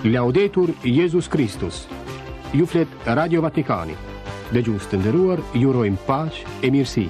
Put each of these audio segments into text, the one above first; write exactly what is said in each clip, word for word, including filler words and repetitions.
Laudetur Jesus Christus. Ju flet Radio Vatikani. Dëgjues të nderuar, ju urojmë paqë e mirësi.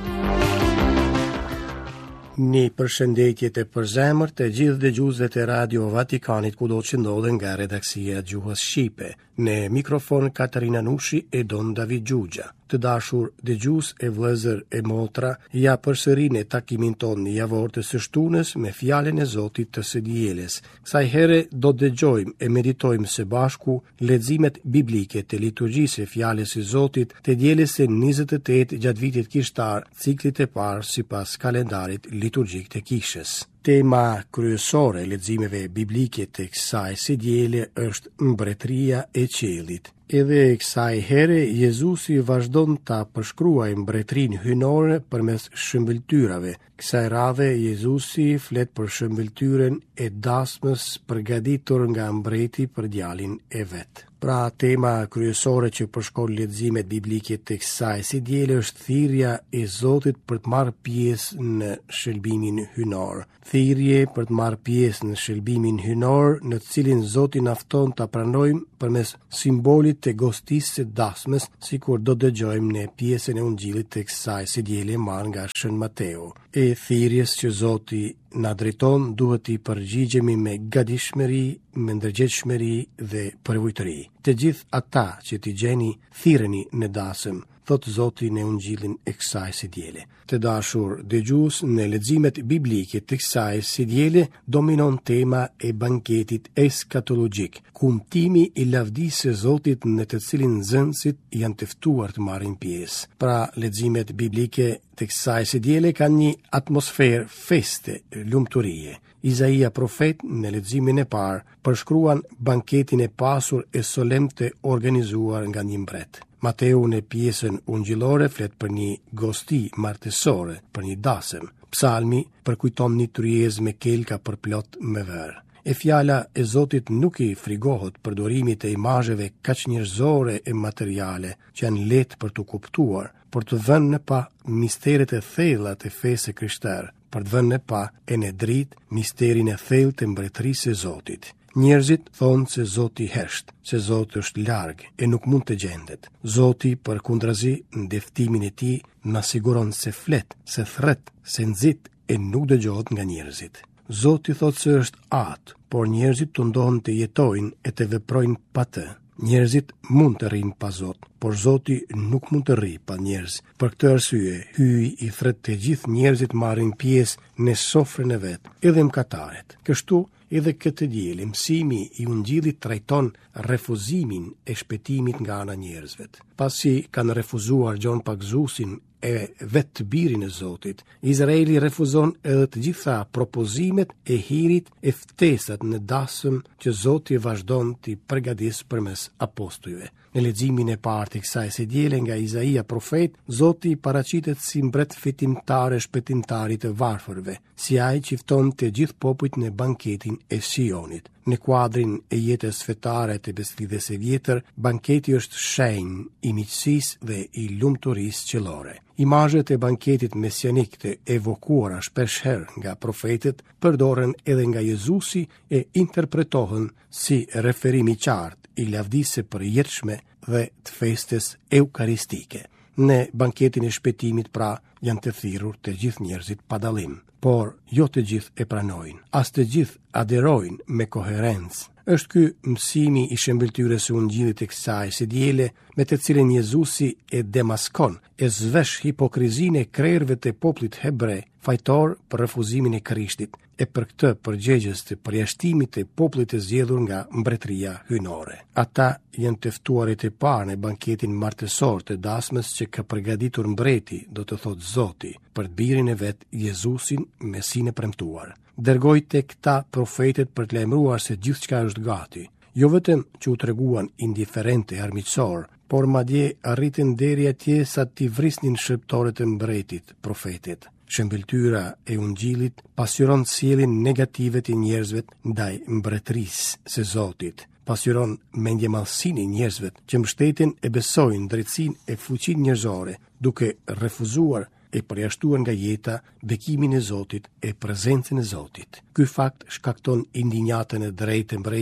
Një përshëndetje të përzemërt të gjithë dëgjuesve të Radio Vatikanit kudo që ndodhen nga redaksia e gjuhës shqipe. Në mikrofon Katarina Nushi e Don David Gjugja. Të dashur dëgjues e vëllezër e motra, ja përsëri në takimin tonë javor të së shtunës me fjalën e Zotit të së dijeles. Kësaj here do të dëgjojmë e meditojmë së bashku leximet biblike të liturgjisë së fjalës së Zotit të dijeles së njëzet e tetë gjatë vitit kishtar, ciklit të parë sipas kalendarit liturgjik të kishës. Tema kryesore e leximeve biblike të kësaj së diele është mbretëria e qiellit. Edhe kësaj here, Jezusi vazhdon ta përshkruajë mbretërinë hyjnore përmes shëmbëltyrave. Kësaj radhe, Jezusi flet për shëmbëltyrën e dasmës përgatitur nga mbreti për djalin e vet. Pra, tema kryesore që përshkon leximet biblike të kësaj së diele është thirrja e Zotit për të marrë pjesë në shëlbimin hyjnor. Thirrje për të marrë pjesë në shëlbimin hyjnor, në të cilin Zoti na fton ta pranojmë përmes simbolit të gostisë së dasmës, sikur do dëgjojmë në pjesën e Ungjillit të kësaj së diele marrë nga Shën Mateu. E thirrjes që Zoti na drejton duhet i përgjigjemi me gatishmëri, me ndërgjegjshmëri dhe përvojtëri. Të gjithë ata që t'i gjeni thirreni në dasëm, thot Zoti në Ungjillin e kësaj së diele. Të dashur dëgjues, në leximet biblike të kësaj së diele dominon tema e banketit eskatologjik, kumtimi i lavdisë së Zotit në të cilin nxënësit janë të ftuar të marrin pjesë. Pra, leximet biblike të kësaj së diele kanë një atmosferë feste, lumturie. Izaia profet në leximin e parë përshkruan banketin e pasur e solemn të organizuar nga një mbret. Mateu në pjesën ungjillore flet për një gosti martësore, për një dasëm. Psalmi përkujton një tryezë me kelka përplot me verë. E fjala e Zotit nuk i frigohet përdorimit e imazheve kaq njerëzore e materiale që janë lehtë për të kuptuar, por të vënë në pa misteret e thella të fesë krishtere, për të vënë në pa e në dritë misterin e thellë të mbretërisë së Zotit. Njerëzit thonë se Zoti hesht, se Zoti është larg e nuk mund të gjendet. Zoti përkundrazi në deftimin e tij na siguron se flet, se thret, se nxit e nuk dëgjohet nga njerëzit. Zoti thotë se është atë, por njerëzit tundohen të jetojnë e të veprojnë pa të. Njerëzit mund të rrinë pa Zot, por Zoti nuk mund të rrijë pa njerëz. Për këtë arsye, hyj i thret të gjithë njerëzit marrin pjesë në sofrën e vet, edhe mëkataret. Kështu edhe këtë dielë mësimi i Ungjillit trajton refuzimin e shpëtimit nga ana njerëzve. Pasi kanë refuzuar gjon pagzuesin e vetë të birin e Zotit, Izraeli refuzon edhe të gjitha propozimet e hirit e ftesat në dasëm që Zoti vazhdon t'i përgatis përmes apostujve. Në leximin e parë të kësaj së diele nga Izaia profet, Zoti paraqitet si mbret fitimtar e shpëtimtar i të varfërve, si ai që fton të gjithë popujt në banketin e Sionit. Në kuadrin e jetës fetare të beslidhes së vjetër, banketi është shenjë i miqësisë dhe i lumturisë qellore. Imazhet e banketit mesianik të evokuara shpeshherë nga profetët përdoren edhe nga Jezusi e interpretohen si referim i qartë i lavdisë së përjetshme dhe të festes eukaristike. Në banketin e shpëtimit pra janë të thirrur të gjithë njerëzit pa dallim, por jo të gjithë e pranojnë, as të gjithë aderojnë me koherencë. Është ky mësimi i shëmbëltyrës së Ungjillit të kësaj së diele, me të cilin Jezusi e demaskon, e zvesh hipokrizinë e krerëve të popullit hebre, fajtor për refuzimin e Krishtit, e për këtë përgjegjës të përjashtimit të popullit të zgjedhur nga mbretëria hyjnore. Ata janë të ftuarit e parë në banketin martësor të dasmës që ka përgatitur mbreti, do të thotë Zoti, për të birin e vet Jezusin, Mesin e premtuar. Dërgoi tek këta profetet për të lajmëruar se gjithçka është gati. Jo vetëm që u treguan indiferente e armiqësor, por madje arritën deri atje sa t'i vrisnin shërptorët e mbretit, profetet. Shëmbëltyra e Ungjillit pasqyron sjelljen negative të njerëzve ndaj mbretërisë së Zotit. Pasqyron mendjemallësinë e njerëzve që mbështeten e besojnë drejtsinë e fuqinë njerëzore, duke refuzuar e përjashtuar nga jeta bekimin e Zotit e prezencën e Zotit. Ky fakt shkakton indinjatën e drejtë të mbretit,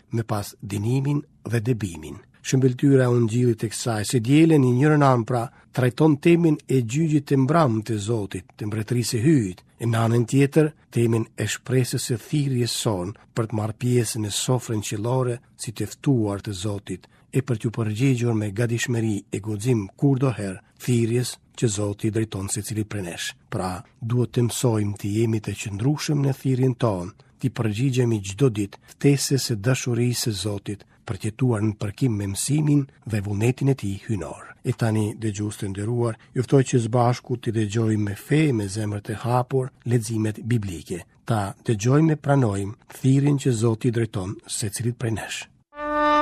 me pas dinimin dhe debimin. Shëmbëltyra e Ungjillit e kësaj se dielën i njërën anë pra trajton temin e gjyqit të mbram të Zotit, të mbretërisë së hyjit, e në anën tjetër temin e shpresës së thirrjes son për të marrë pjesën në sofrën qiellore si të ftuar të Zotit e për t'u përgjigjur me gatishmëri e guxim kurdoherë thirrjes që Zoti drejton secilit prej nesh. Pra, duhet të mësojmë të jemi të qëndrueshëm në thirrjen tonë, të përgjigjemi çdo ditë ftesës së dashurisë së Zotit, për të jetuar në përkim me mësimin dhe vullnetin e tij hynor. E tani, dëgjues të nderuar, ju ftoj që së bashku të dëgjojmë me fe, me zemër të hapur, leximet biblike. Ta dëgjojmë e pranojmë thirrjen që Zoti drejton secilit prej nesh.